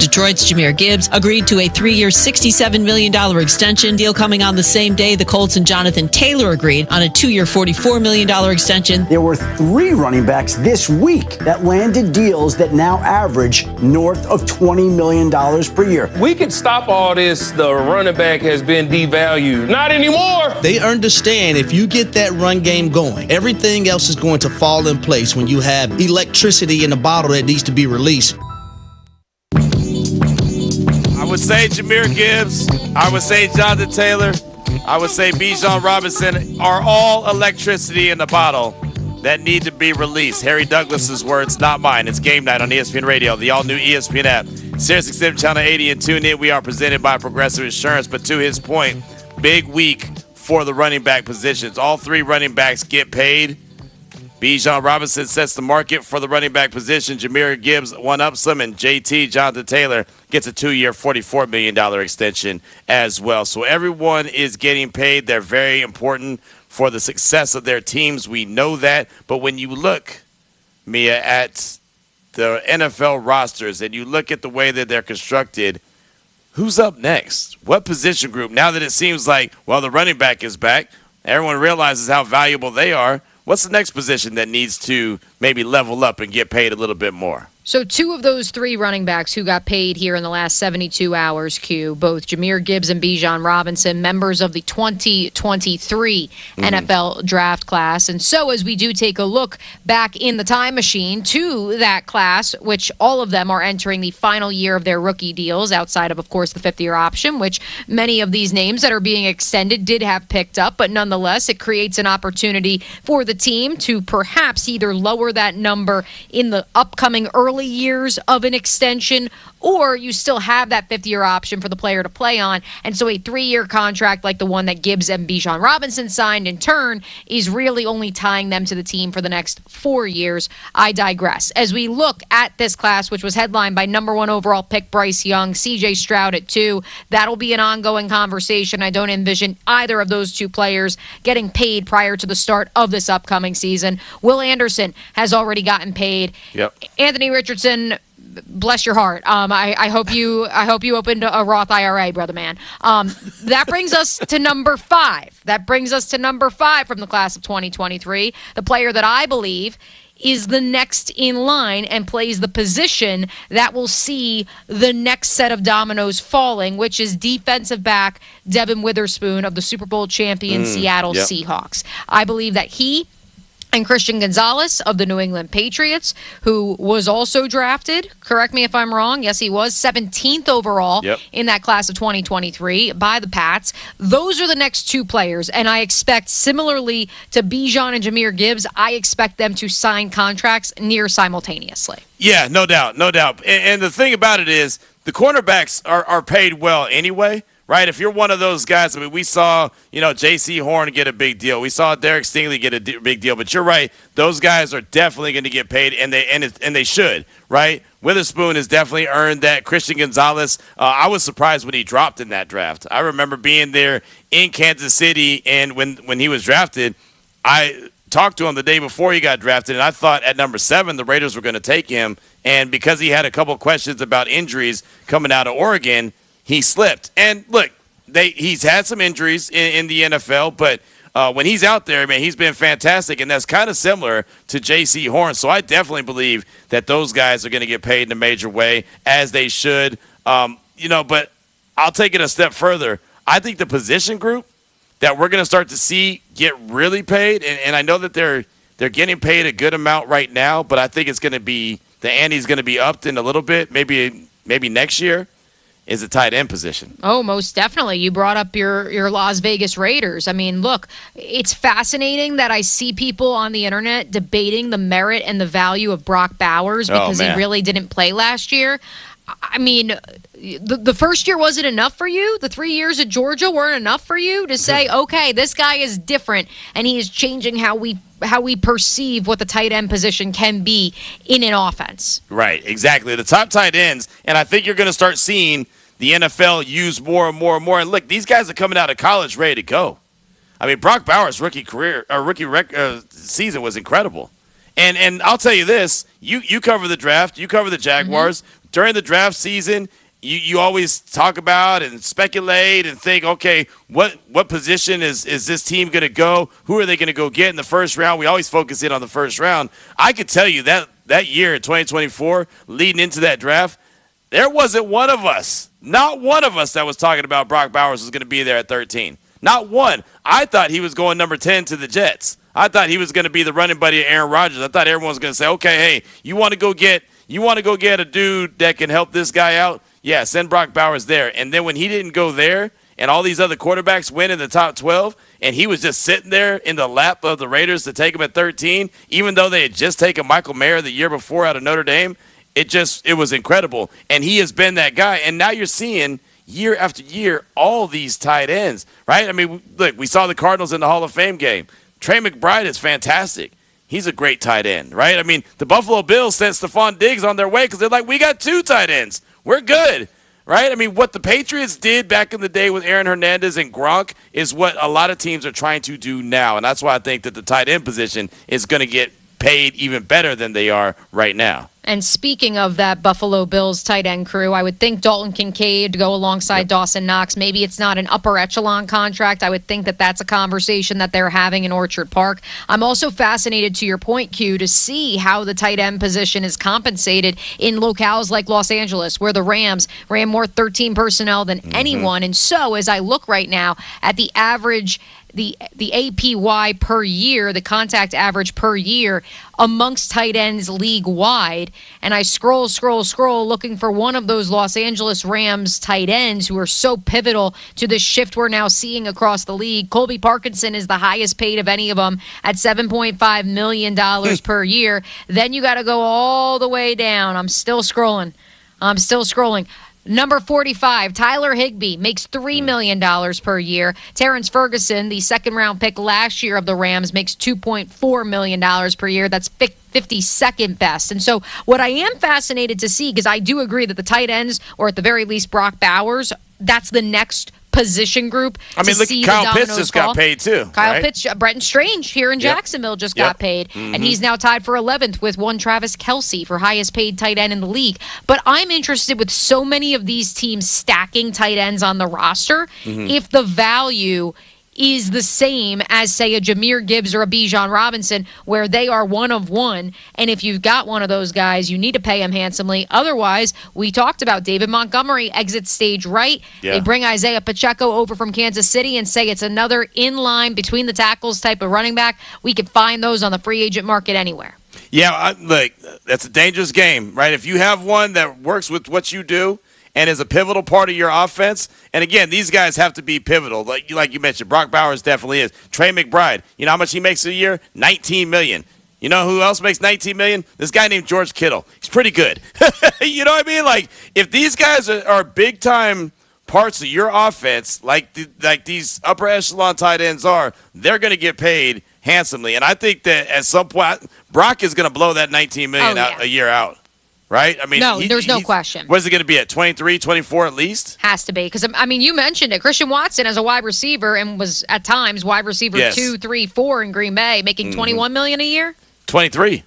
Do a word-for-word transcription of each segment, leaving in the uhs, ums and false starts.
Detroit's Jahmyr Gibbs agreed to a three-year, sixty-seven million dollars extension. Deal coming on the same day the Colts and Jonathan Taylor agreed on a two-year, forty-four million dollars extension. There were three running backs this week that landed deals that now average north of twenty million dollars per year. We could stop all this. The running back has been devalued. Not anymore. They understand if you get that run game going, everything else is going to fall in place when you have electricity in the bottle that needs to be released. I would say Jahmyr Gibbs. I would say Jonathan Taylor. I would say Bijan Robinson are all electricity in the bottle that need to be released. Harry Douglas's words, not mine. It's Game Night on E S P N Radio, the all-new E S P N app. Sirius X M Channel eighty and tune in. We are presented by Progressive Insurance. But to his point, big week for the running back positions. All three running backs get paid. Bijan Robinson sets the market for the running back position. Jahmyr Gibbs one-ups him, and J T, Jonathan Taylor, gets a two-year, forty-four million dollars extension as well. So everyone is getting paid. They're very important for the success of their teams. We know that. But when you look, Mia, at the N F L rosters and you look at the way that they're constructed, who's up next? What position group? Now that it seems like, well, the running back is back, everyone realizes how valuable they are. What's the next position that needs to maybe level up and get paid a little bit more? So two of those three running backs who got paid here in the last seventy-two hours, Q, both Jahmyr Gibbs and Bijan Robinson, members of the twenty twenty-three mm-hmm. N F L draft class. And so as we do take a look back in the time machine to that class, which all of them are entering the final year of their rookie deals outside of, of course, the fifth-year option, which many of these names that are being extended did have picked up. But nonetheless, it creates an opportunity for the team to perhaps either lower that number in the upcoming early years of an extension, or you still have that fifth-year option for the player to play on. And so a three-year contract like the one that Gibbs and Bijan Robinson signed in turn is really only tying them to the team for the next four years. I digress. As we look at this class, which was headlined by number one overall pick Bryce Young, C J Stroud at two, that'll be an ongoing conversation. I don't envision either of those two players getting paid prior to the start of this upcoming season. Will Anderson has already gotten paid. Yep. Anthony Richardson, bless your heart. Um, I, I hope you I hope you opened a Roth I R A, brother man. Um, that brings us to number five. That brings us to number five from the class of twenty twenty-three. The player that I believe is the next in line and plays the position that will see the next set of dominoes falling, which is defensive back Devin Witherspoon of the Super Bowl champion mm, Seattle yep. Seahawks. I believe that he and Christian Gonzalez of the New England Patriots, who was also drafted, correct me if I'm wrong, yes, he was, seventeenth overall yep. in that class of twenty twenty-three by the Pats. Those are the next two players, and I expect, similarly to Bijan and Jahmyr Gibbs, I expect them to sign contracts near simultaneously. Yeah, no doubt, no doubt. And, and the thing about it is, the cornerbacks are, are paid well anyway. Right, if you're one of those guys, I mean, we saw, you know, J C Horn get a big deal. We saw Derek Stingley get a d- big deal. But you're right; those guys are definitely going to get paid, and they and it, and they should. Right, Witherspoon has definitely earned that. Christian Gonzalez, uh, I was surprised when he dropped in that draft. I remember being there in Kansas City, and when when he was drafted, I talked to him the day before he got drafted, and I thought at number seven the Raiders were going to take him, and because he had a couple questions about injuries coming out of Oregon, he slipped. And look, they he's had some injuries in, in the N F L, but uh, when he's out there, man, he's been fantastic, and that's kind of similar to J C Horn. So I definitely believe that those guys are going to get paid in a major way, as they should. Um, you know, but I'll take it a step further. I think the position group that we're going to start to see get really paid, and, and I know that they're they're getting paid a good amount right now, but I think it's going to be the ante's going to be upped in a little bit, maybe maybe next year. Is a tight end position. Oh, most definitely. You brought up your, your Las Vegas Raiders. I mean, look, it's fascinating that I see people on the internet debating the merit and the value of Brock Bowers because oh, he really didn't play last year. I mean, the, the first year wasn't enough for you? The three years at Georgia weren't enough for you to say, okay, this guy is different, and he is changing how we how we perceive what the tight end position can be in an offense. Right, exactly. The top tight ends, and I think you're going to start seeing the N F L use more and more and more. And look, these guys are coming out of college ready to go. I mean, Brock Bowers' rookie career, or rookie rec- uh, season was incredible. And and I'll tell you this, you, you cover the draft, you cover the Jaguars. Mm-hmm. During the draft season, you, you always talk about and speculate and think, okay, what what position is, is this team going to go? Who are they going to go get in the first round? We always focus in on the first round. I could tell you that that year in twenty twenty-four, leading into that draft, there wasn't one of us, not one of us that was talking about Brock Bowers was going to be there at thirteen. Not one. I thought he was going number ten to the Jets. I thought he was going to be the running buddy of Aaron Rodgers. I thought everyone was going to say, okay, hey, you want to go get you want to go get a dude that can help this guy out? Yeah, send Brock Bowers there. And then when he didn't go there and all these other quarterbacks went in the top twelve and he was just sitting there in the lap of the Raiders to take him at thirteen, even though they had just taken Michael Mayer the year before out of Notre Dame, it just it was incredible. And he has been that guy. And now you're seeing year after year all these tight ends, right? I mean, look, we saw the Cardinals in the Hall of Fame game. Trey McBride is fantastic. He's a great tight end, right? I mean, the Buffalo Bills sent Stephon Diggs on their way because they're like, we got two tight ends. We're good, right? I mean, what the Patriots did back in the day with Aaron Hernandez and Gronk is what a lot of teams are trying to do now, and that's why I think that the tight end position is going to get paid even better than they are right now. And speaking of that Buffalo Bills tight end crew, I would think Dalton Kincaid to go alongside yep. Dawson Knox. Maybe it's not an upper echelon contract. I would think that that's a conversation that they're having in Orchard Park. I'm also fascinated, to your point, Q, to see how the tight end position is compensated in locales like Los Angeles, where the Rams ran more thirteen personnel than mm-hmm. anyone. And so as I look right now at the average the the A P Y per year, the contact average per year amongst tight ends league-wide, and I scroll, scroll, scroll looking for one of those Los Angeles Rams tight ends who are so pivotal to the shift we're now seeing across the league. Colby Parkinson is the highest paid of any of them at seven point five million dollars per year. Then you got to go all the way down. I'm still scrolling. I'm still scrolling. Number forty-five, Tyler Higbee, makes three million dollars per year. Terrence Ferguson, the second-round pick last year of the Rams, makes two point four million dollars per year. That's fifty-second best. And so what I am fascinated to see, because I do agree that the tight ends, or at the very least Brock Bowers, that's the next position group. I mean, look, Kyle Pitts just fall. got paid too. Kyle right? Pitts, Brenton Strange here in yep. Jacksonville just yep. got paid, mm-hmm. and he's now tied for eleventh with one Travis Kelce for highest paid tight end in the league. But I'm interested with so many of these teams stacking tight ends on the roster, mm-hmm. if the value is the same as, say, a Jahmyr Gibbs or a Bijan Robinson, where they are one of one. And if you've got one of those guys, you need to pay him handsomely. Otherwise, we talked about David Montgomery exits stage right. Yeah. They bring Isaiah Pacheco over from Kansas City and say it's another in-line between the tackles type of running back. We can find those on the free agent market anywhere. Yeah, I, look, that's a dangerous game, right? If you have one that works with what you do and is a pivotal part of your offense. And again, these guys have to be pivotal. Like, like you mentioned, Brock Bowers definitely is. Trey McBride, you know how much he makes a year? nineteen million dollars. You know who else makes nineteen million dollars? This guy named George Kittle. He's pretty good. You know what I mean? Like, if these guys are, are big-time parts of your offense, like the, like these upper echelon tight ends are, they're going to get paid handsomely. And I think that at some point, Brock is going to blow that nineteen million dollars oh, yeah. out, a year out. Right? I mean, no, he, there's no question. What is it going to be at twenty-three, twenty-four at least? Has to be. Because, I mean, you mentioned it. Christian Watson as a wide receiver and was at times wide receiver yes. two, three, four in Green Bay, making mm-hmm. twenty-one million dollars a year? twenty-three.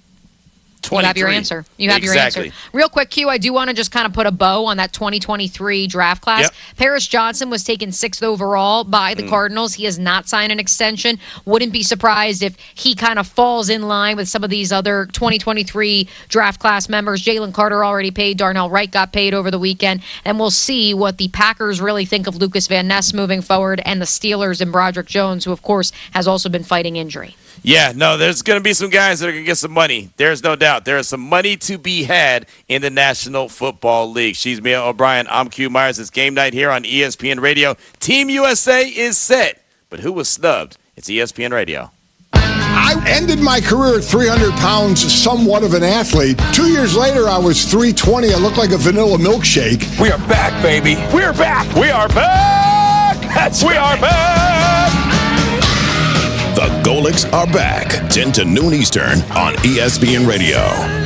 You have your answer. You have exactly. your answer. Real quick, Q, I do want to just kind of put a bow on that twenty twenty-three draft class. Yep. Paris Johnson was taken sixth overall by the mm. Cardinals. He has not signed an extension. Wouldn't be surprised if he kind of falls in line with some of these other twenty twenty-three draft class members. Jalen Carter already paid. Darnell Wright got paid over the weekend. And we'll see what the Packers really think of Lucas Van Ness moving forward, and the Steelers and Broderick Jones, who, of course, has also been fighting injury. Yeah, no, there's going to be some guys that are going to get some money. There's no doubt. There is some money to be had in the National Football League. She's Mia O'Brien. I'm Q Myers. It's game night here on E S P N Radio. Team U S A is set. But who was snubbed? It's E S P N Radio. I ended my career at three hundred pounds, somewhat of an athlete. Two years later, I was three twenty. I looked like a vanilla milkshake. We are back, baby. We're back. We are back. That's we right. are back. The Golics are back, ten to noon Eastern on E S P N Radio.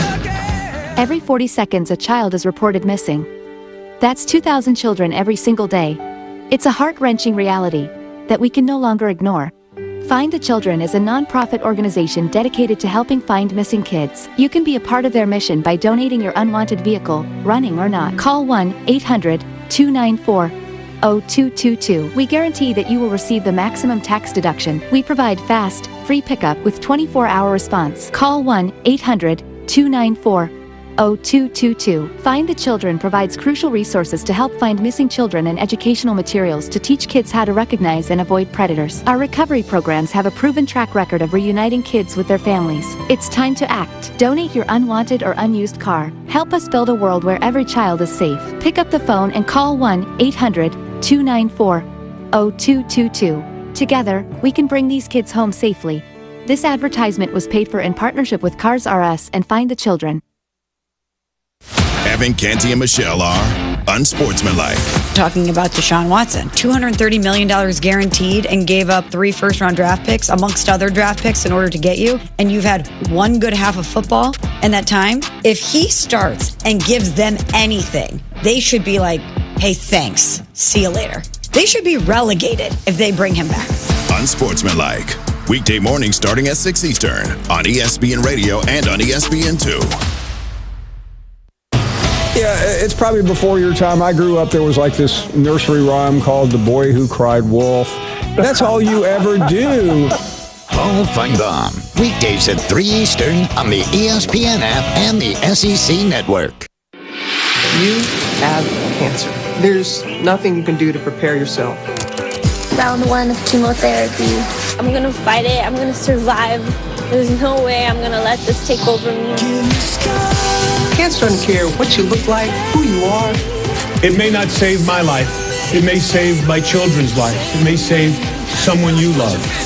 Every forty seconds, a child is reported missing. That's two thousand children every single day. It's a heart-wrenching reality that we can no longer ignore. Find the Children is a non-profit organization dedicated to helping find missing kids. You can be a part of their mission by donating your unwanted vehicle, running or not. Call one eight hundred two nine four zero two two two. We guarantee that you will receive the maximum tax deduction. We provide fast, free pickup with twenty-four hour response. Call one eight hundred two nine four zero two two two. Find the Children provides crucial resources to help find missing children and educational materials to teach kids how to recognize and avoid predators. Our recovery programs have a proven track record of reuniting kids with their families. It's time to act. Donate your unwanted or unused car. Help us build a world where every child is safe. Pick up the phone and call one eight hundred two nine four zero two two two. Together, we can bring these kids home safely. This advertisement was paid for in partnership with Cars R Us and Find the Children. Evan Canty and Michelle are unsportsmanlike. Talking about Deshaun Watson, two hundred thirty million dollars guaranteed, and gave up three first-round draft picks, amongst other draft picks, in order to get you, and you've had one good half of football in that time. If he starts and gives them anything, they should be like, hey, thanks, see you later. They should be relegated if they bring him back. Unsportsmanlike. Weekday mornings starting at six Eastern on E S P N Radio and on E S P N two. Yeah, it's probably before your time. I grew up, there was like this nursery rhyme called The Boy Who Cried Wolf. That's all you ever do. Hall of Fame weekdays at three Eastern on the E S P N app and the S E C network. You have cancer. There's nothing you can do to prepare yourself. Round one of chemotherapy. I'm going to fight it. I'm going to survive. There's no way I'm going to let this take over me. Cancer doesn't care what you look like, who you are. It may not save my life. It may save my children's life. It may save someone you love.